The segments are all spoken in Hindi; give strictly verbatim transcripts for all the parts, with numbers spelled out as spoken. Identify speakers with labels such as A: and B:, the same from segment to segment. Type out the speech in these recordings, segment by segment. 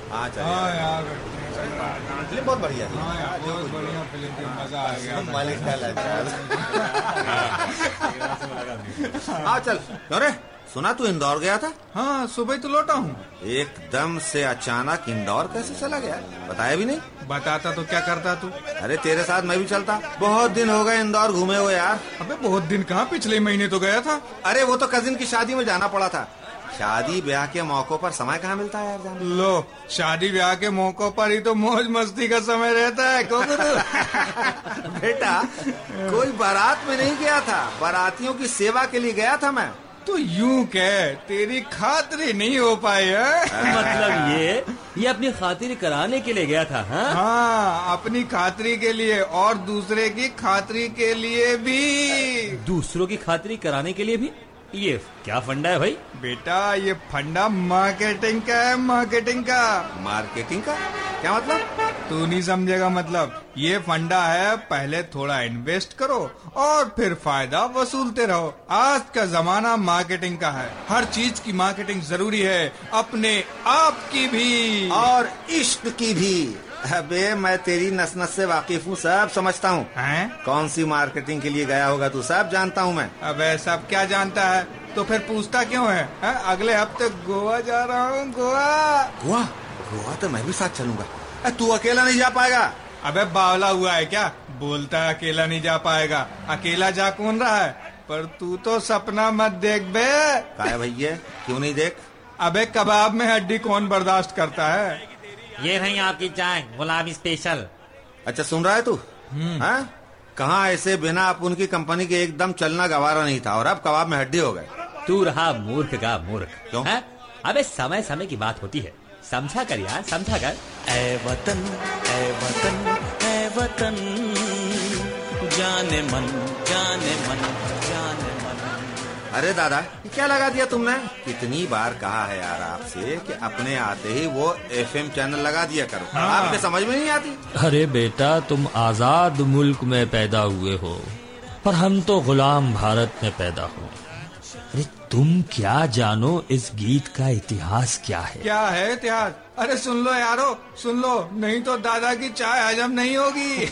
A: हाँ चल
B: हाँ यार,
A: फिल्म बहुत बढ़िया थी।
B: हाँ यार, बहुत बढ़िया फिल्म थी, मजा आ गया।
A: मालिक का लाचार। हाँ चल। अरे सुना तू इंदौर गया था?
B: हाँ, सुबह ही तो लौटा हूँ।
A: एकदम से अचानक इंदौर कैसे चला गया? बताया भी नहीं।
B: बताता तो क्या करता तू?
A: अरे तेरे साथ मैं भी चलता। बहुत दिन हो गए इंदौर घूमे हुए यार।
B: अबे बहुत दिन कहाँ, पिछले महीने तो गया था।
A: अरे वो तो कजिन की शादी में जाना पड़ा था। शादी ब्याह के मौकों पर समय कहाँ मिलता है यार जाने।
B: लो, शादी ब्याह के मौकों पर ही तो मौज मस्ती का समय रहता है। कौन
A: बेटा कोई बारात में नहीं गया था, बारातियों की सेवा के लिए गया था मैं।
B: तो यूं कह, तेरी खातिरी नहीं हो पाई है।
C: मतलब ये ये अपनी खातिर कराने के लिए गया था? हाँ
B: हाँ, अपनी खातिरी के लिए और दूसरे की खातिरी के लिए भी।
C: दूसरों की खातिरी कराने के लिए भी? ये क्या फंडा है भाई?
B: बेटा ये फंडा मार्केटिंग का है, मार्केटिंग का।
A: मार्केटिंग का क्या मतलब?
B: तू नहीं समझेगा मतलब। ये फंडा है, पहले थोड़ा इन्वेस्ट करो और फिर फायदा वसूलते रहो। आज का जमाना मार्केटिंग का है, हर चीज की मार्केटिंग जरूरी है, अपने आप की भी
A: और इश्क की भी। अबे मैं तेरी नस नस से वाकिफ हूँ, सब समझता हूँ। कौन सी मार्केटिंग के लिए गया होगा तू, सब जानता हूँ मैं।
B: अबे सब क्या जानता है तो फिर पूछता क्यों है, है? अगले हफ्ते गोवा जा रहा हूँ। गोवा
A: गोवा गोवा तो मैं भी साथ चलूंगा। तू अकेला नहीं जा पाएगा।
B: अबे बावला हुआ है क्या? बोलता है अकेला नहीं जा पाएगा। अकेला जा कौन रहा है? पर तू तो सपना मत देख बे।
A: काय भैया, क्यों नहीं देख?
B: अबे कबाब में हड्डी कौन बर्दाश्त करता है?
C: ये नहीं आपकी चाय गुलाबी स्पेशल।
A: अच्छा सुन रहा है तू? हाँ, कहाँ ऐसे बिना अपन की कंपनी के एकदम चलना गवारा नहीं था और अब कबाब में हड्डी हो गए।
C: तू रहा मूर्ख का मूर्ख।
A: क्यों?
C: है? अबे समय समय की बात होती है, समझा कर यार, समझा कर।
D: ऐ वतन ऐ वतन ऐ वतन, जाने मन जाने मन जाने मन।
A: अरे दादा क्या लगा दिया तुमने? कितनी बार कहा है यार आपसे कि अपने आते ही वो एफएम चैनल लगा दिया करो। हाँ। आपके समझ में नहीं आती।
E: अरे बेटा तुम आजाद मुल्क में पैदा हुए हो, पर हम तो गुलाम भारत में पैदा हो। अरे तुम क्या जानो इस गीत का इतिहास क्या है?
B: क्या है इतिहास? अरे सुन लो यारो, सुन लो, नहीं तो दादा की चाय हजम नहीं होगी।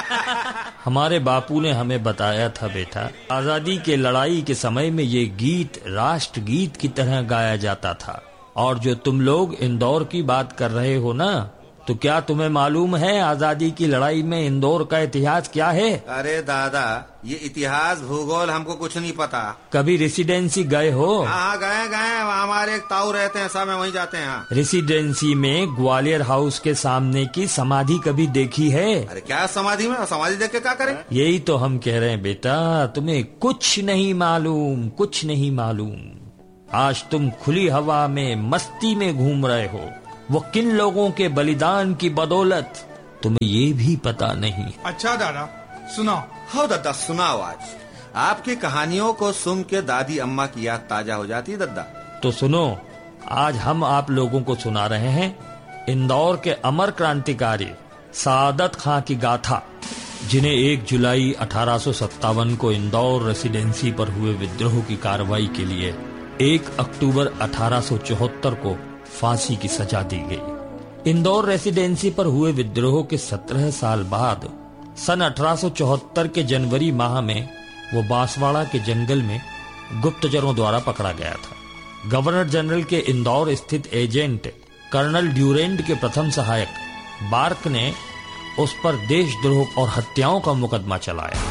E: हमारे बापू ने हमें बताया था बेटा, आजादी के लड़ाई के समय में ये गीत राष्ट्र गीत की तरह गाया जाता था। और जो तुम लोग इंदौर की बात कर रहे हो ना, तो क्या तुम्हें मालूम है आजादी की लड़ाई में इंदौर का इतिहास क्या है?
A: अरे दादा ये इतिहास भूगोल हमको कुछ नहीं पता।
E: कभी रेसिडेंसी गए हो?
A: हाँ गए गए, हमारे एक ताऊ रहते हैं, सब वहीं जाते हैं। हाँ।
E: रेसिडेंसी में ग्वालियर हाउस के सामने की समाधि कभी देखी है?
A: अरे क्या समाधि में, समाधि देख के क्या करें?
E: यही तो हम कह रहे हैं बेटा, तुम्हें कुछ नहीं मालूम, कुछ नहीं मालूम। आज तुम खुली हवा में मस्ती में घूम रहे हो, वो किन लोगों के बलिदान की बदौलत तुम्हें ये भी पता नहीं।
B: अच्छा दादा सुनाओ।
A: हाँ दादा सुनाओ। आज आपकी कहानियों को सुन के दादी अम्मा की याद ताजा हो जाती है दादा।
E: तो सुनो, आज हम आप लोगों को सुना रहे हैं इंदौर के अमर क्रांतिकारी सादत खां की गाथा, जिन्हें एक जुलाई अठारह सौ सत्तावन को इंदौर रेसिडेंसी पर हुए विद्रोह की कार्रवाई के लिए एक अक्टूबर अठारह सौ चौहत्तर को फांसी की सजा दी गई। इंदौर रेसिडेंसी पर हुए विद्रोह के सत्रह साल बाद सन अठारह सौ चौहत्तर के जनवरी माह में वो बांसवाड़ा के जंगल में गुप्तचरों द्वारा पकड़ा गया था। गवर्नर जनरल के इंदौर स्थित एजेंट कर्नल ड्यूरेंट के प्रथम सहायक बार्क ने उस पर देशद्रोह और हत्याओं का मुकदमा चलाया।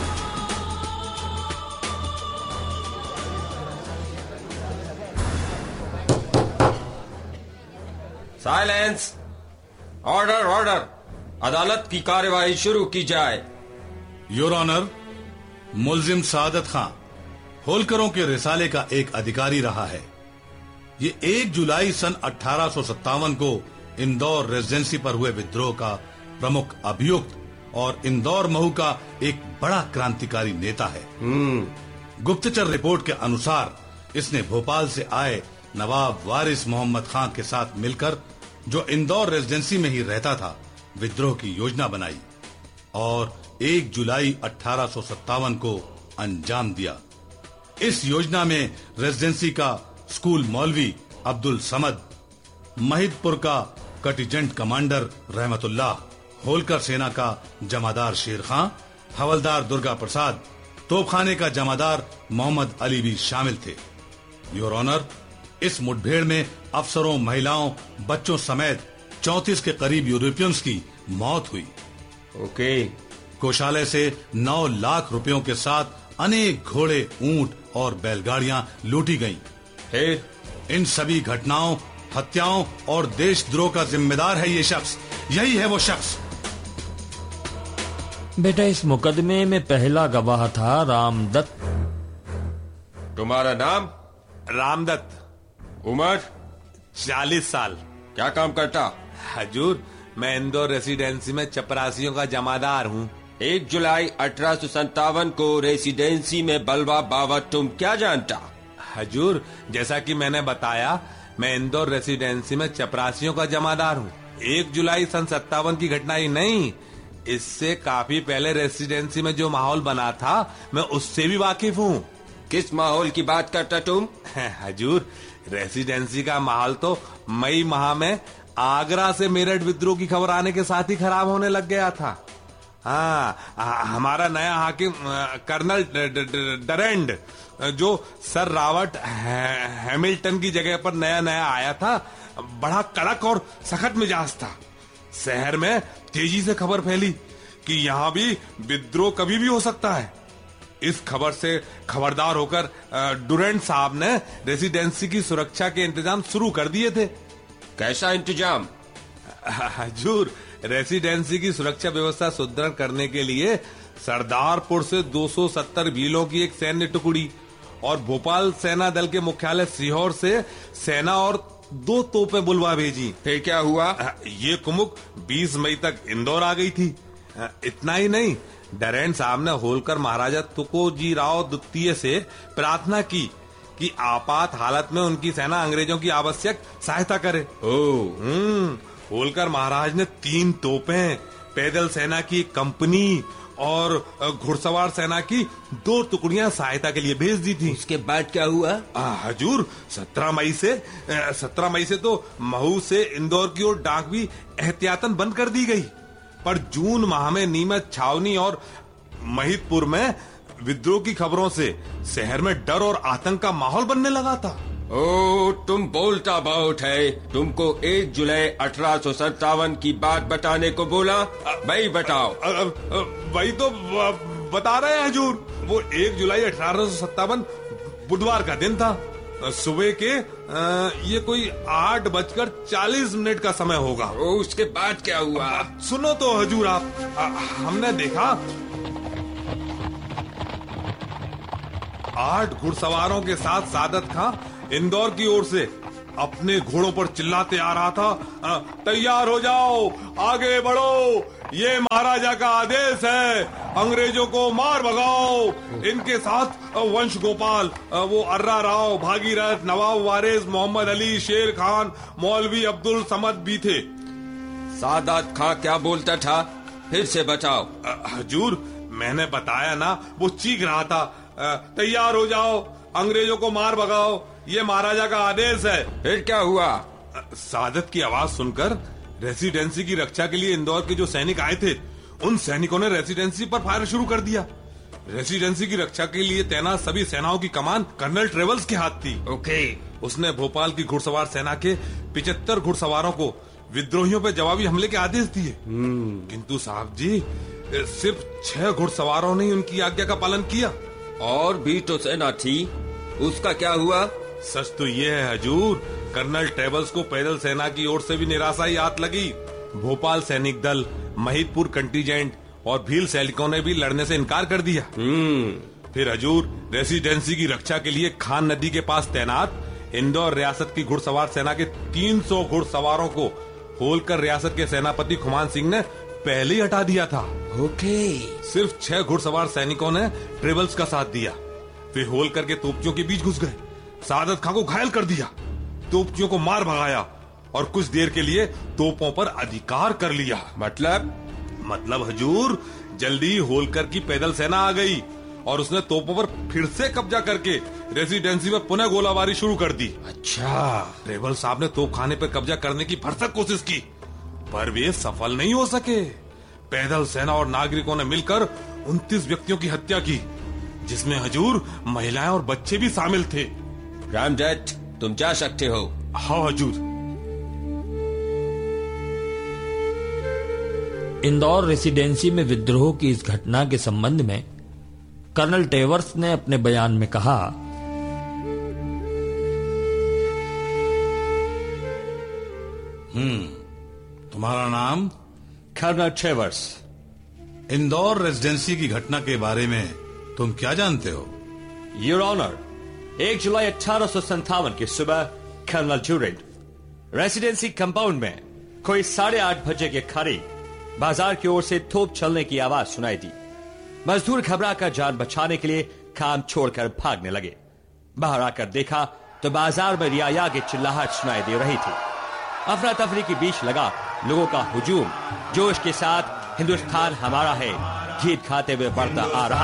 F: साइलेंस, ऑर्डर ऑर्डर, अदालत की कार्यवाही शुरू की जाए।
G: योर ऑनर, मुल्जिम सादत खां होलकरों के रिसाले का एक अधिकारी रहा है। ये एक जुलाई सन अठारह सौ सत्तावन को इंदौर रेजिडेंसी पर हुए विद्रोह का प्रमुख अभियुक्त और इंदौर महू का एक बड़ा क्रांतिकारी नेता है। गुप्तचर रिपोर्ट के अनुसार इसने भोपाल से आए नवाब वारिस मोहम्मद खां के साथ मिलकर, जो इंदौर रेजिडेंसी में ही रहता था, विद्रोह की योजना बनाई और एक जुलाई अठारह सौ सत्तावन को अंजाम दिया। इस योजना में रेजिडेंसी का स्कूल मौलवी अब्दुल समद, महिदपुर का कंटिजेंट कमांडर रहमतुल्लाह, होलकर सेना का जमादार शेर खां, हवलदार दुर्गा प्रसाद, तोपखाने का जमादार मोहम्मद अली भी शामिल थे। योर ऑनर, इस मुठभेड़ में अफसरों, महिलाओं, बच्चों समेत चौंतीस के करीब यूरोपियंस की मौत हुई।
F: ओके।
G: कोषालय से नौ लाख रुपयों के साथ अनेक घोड़े, ऊंट और बैलगाड़ियां लूटी गईं।
F: फिर
G: इन सभी घटनाओं, हत्याओं और देशद्रोह का जिम्मेदार है ये शख्स, यही है वो शख्स।
E: बेटा, इस मुकदमे में पहला गवाह था रामदत्त।
F: तुम्हारा नाम?
H: रामदत्त।
F: उम्र?
H: चालीस साल।
F: क्या काम करता?
H: हजूर, मैं इंदौर रेसिडेंसी में चपरासियों का जमादार हूँ।
F: एक जुलाई अठारह सौ संतावन को रेसिडेंसी में बलवा बाबा तुम क्या जानता?
H: हजूर, जैसा कि मैंने बताया, मैं इंदौर रेसिडेंसी में चपरासियों का जमादार हूँ। एक जुलाई सन सत्तावन की घटना ही नहीं, इससे काफी पहले रेसिडेंसी में जो माहौल बना था, मैं उससे भी वाकिफ हूँ।
F: किस माहौल की बात करता तुम?
H: हजूर, रेसिडेंसी का माहौल तो मई माह में आगरा से मेरठ विद्रोह की खबर आने के साथ ही खराब होने लग गया था। हाँ, हमारा नया हाकिम कर्नल डरेंड, जो सर रॉबर्ट हैमिल्टन की जगह पर नया नया आया था, बड़ा कड़क और सख्त मिजाज था। शहर में तेजी से खबर फैली कि यहाँ भी विद्रोह कभी भी हो सकता है। इस खबर से खबरदार होकर डुरेंट साहब ने रेसिडेंसी की सुरक्षा के इंतजाम शुरू कर दिए थे।
F: कैसा इंतजाम?
H: हजूर, रेसिडेंसी की सुरक्षा व्यवस्था सुदृढ़ करने के लिए सरदारपुर से दो सौ सत्तर भीलों की एक सैन्य टुकड़ी और भोपाल सेना दल के मुख्यालय सीहोर से सेना और दो तोपें बुलवा भेजी।
F: फिर क्या हुआ?
H: ये कुमुक बीस मई तक इंदौर आ गई थी। इतना ही नहीं, डरेंट साहब ने होलकर महाराजा तुकोजी राव द्वितीय से प्रार्थना की कि आपात हालत में उनकी सेना अंग्रेजों की आवश्यक सहायता करे।
F: ओह।
H: हम्म होलकर महाराज ने तीन तोपें, पैदल सेना की कंपनी और घुड़सवार सेना की दो टुकड़ियां सहायता के लिए भेज दी थी।
F: उसके बाद क्या हुआ?
H: हजूर, सत्रह मई से सत्रह मई से तो महू से इंदौर की ओर डाक भी एहतियातन बंद कर दी गई, पर जून माह में नीमच, छावनी और महिदपुर में विद्रोह की खबरों से शहर में डर और आतंक का माहौल बनने लगा था।
F: ओ, तुम बोलता बहुत है। तुमको एक जुलाई अठारह सौ सत्तावन की बात बताने को बोला, भाई बताओ।
H: वही तो बता रहे हैं हजूर। वो एक जुलाई अठारह सौ सत्तावन बुधवार का दिन था। सुबह के आ, ये कोई आठ बजकर चालीस मिनट का समय होगा।
F: ओ, उसके बाद क्या हुआ?
H: सुनो तो हजूर आप। आ, हमने देखा आठ घुड़सवारों के साथ सादत खां इंदौर की ओर से अपने घोड़ों पर चिल्लाते आ रहा था, तैयार हो जाओ, आगे बढ़ो, ये महाराजा का आदेश है, अंग्रेजों को मार भगाओ। इनके साथ वंश गोपाल, वो अर्रा राव, भागीरथ, नवाब वारिस, मोहम्मद अली, शेर खान, मौलवी अब्दुल समद भी थे।
F: सादत खां क्या बोलता था? फिर से बताओ।
H: हजूर, मैंने बताया ना, वो चीख रहा था, तैयार हो जाओ, अंग्रेजों को मार भगाओ, ये महाराजा का आदेश है।
F: फिर क्या हुआ?
H: सादत की आवाज सुनकर रेसिडेंसी की रक्षा के लिए इंदौर के जो सैनिक आए थे, उन सैनिकों ने रेसिडेंसी पर फायर शुरू कर दिया। रेसिडेंसी की रक्षा के लिए तैनात सभी सेनाओं की कमान कर्नल ट्रेवल्स के हाथ थी।
F: ओके।
H: उसने भोपाल की घुड़सवार सेना के पिचहत्तर घुड़सवारों को विद्रोहियों पर जवाबी हमले के आदेश दिए। किंतु साहब जी, सिर्फ छह घुड़सवारों ने उनकी आज्ञा का पालन किया।
F: और भी तो सेना थी, उसका क्या हुआ?
H: सच तो ये है हजूर, कर्नल ट्रेवल्स को पैदल सेना की ओर से भी निराशा ही हाथ लगी। भोपाल सैनिक दल, महिदपुर कंटीजेंट और भील सैनिकों ने भी लड़ने से इनकार कर दिया। फिर हजूर, रेसिडेंसी की रक्षा के लिए खान नदी के पास तैनात इंदौर रियासत की घुड़सवार सेना के तीन सौ घुड़सवारों को होलकर रियासत के सेनापति खुमान सिंह ने पहले ही हटा दिया था।
F: ओके।
H: सिर्फ छह घुड़सवार सैनिकों ने ट्रेवल्स का साथ दिया। वे होलकर के तोपचियों के बीच घुस गए, सादत खां को घायल कर दिया, तोपचियों को मार भगाया और कुछ देर के लिए तोपों पर अधिकार कर लिया।
F: मतलब?
H: मतलब हजूर, जल्दी होलकर की पैदल सेना आ गई और उसने तोपों पर फिर से कब्जा करके रेजिडेंसी में पुनः गोलाबारी शुरू कर दी।
F: अच्छा,
H: रेबल साहब ने तोपखाने पर कब्जा करने की भरसक कोशिश की, पर वे सफल नहीं हो सके। पैदल सेना और नागरिकों ने मिलकर उनतीस व्यक्तियों की हत्या की, जिसमें हजूर, महिलाएं और बच्चे भी शामिल थे।
F: रामजेठ, तुम जा सकते हो।
H: हाँ हजूर।
E: इंदौर रेसिडेंसी में विद्रोह की इस घटना के संबंध में कर्नल टेवर्स ने अपने बयान में कहा,
G: हम्म तुम्हारा नाम?
C: कर्नल टेवर्स।
G: इंदौर रेजिडेंसी की घटना के बारे में तुम क्या जानते हो?
C: योर ऑनर, एक जुलाई अठारह सौ संतावन की सुबह कर्नल ड्यूरेंट रेसिडेंसी कंपाउंड में कोई साढ़े आठ बजे के करीब बाजार की ओर से तोप चलने की आवाज सुनाई दी। मजदूर घबराकर जान बचाने के लिए काम छोड़कर भागने लगे। बाहर आकर देखा तो बाजार में रियाया की चिल्लाहट सुनाई दे रही थी। अफरा तफरी के बीच लगा लोगों का हुजूम जोश के साथ हिंदुस्तान हमारा है गीत खाते हुए बढ़ता आ रहा।